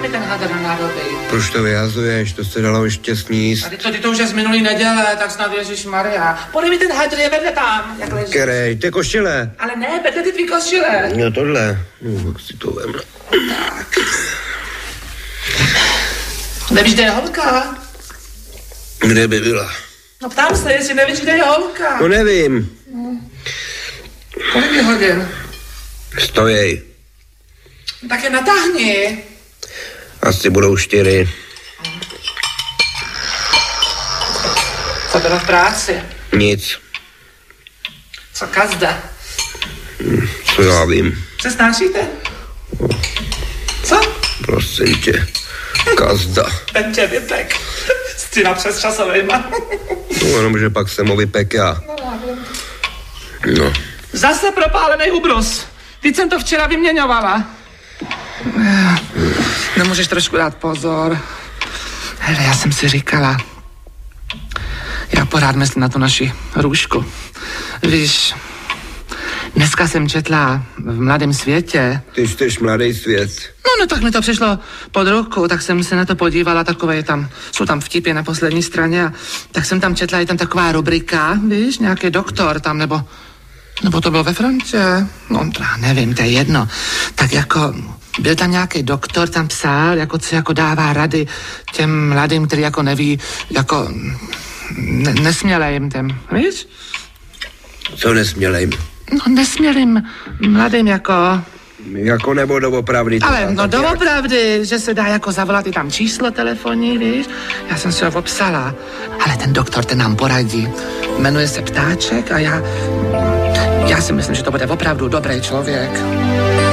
mi ten hadr na nádoby. Proč to vyhazuješ? To se dalo ještě sníst. A ty to už je z minulý neděle, tak snad Ježišmarja. Podej mi ten hadr, je vedle tam, jak leží. Kerej, ty košile. Ale ne, vedle ty tvý košile. No tohle. No, tak si to vem. Tak. Nevíš, kde je holka? Kde by byla? No ptám se, jestli nevíš, kde je holka. No nevím. Kolik je hodin? Stojej. Tak je natáhni. Asi budou 4. Co bylo v práci? Nic. Co kazda? Co já vím. Se snášíte? Co? Prosím tě. Kazda. Ten tě vypek. S těma přes časovejma. No jenom, že pak jsem ho vypek já. No. Zase propálený ubrus. Teď jsem to včera vyměňovala. Nemůžeš trošku dát pozor. Hele, já jsem si říkala, já pořád myslím na tu naši Růžku. Víš, dneska jsem četla v Mladém světě. Ty čteš Mladý svět. No, tak mi to přišlo pod ruku, tak jsem se na to podívala, takové tam, jsou tam vtipy na poslední straně a tak jsem tam četla, je tam taková rubrika, víš, nějaký doktor tam, nebo to bylo ve frontě, no, já nevím, to je jedno. Tak jako, byl tam nějaký doktor, tam psal, jako co jako dává rady těm mladým, který jako neví, jako nesmělejím těm, víš? Co nesmělejím? No, nesmělým mladým jako... Jako nebo doopravdy? Ale no doopravdy, že se dá jako zavolat i tam číslo telefonní, víš? Já jsem si ho obsala. Ale ten doktor, ten nám poradí. Jmenuje se Ptáček a já si myslím, že to bude opravdu dobrý člověk.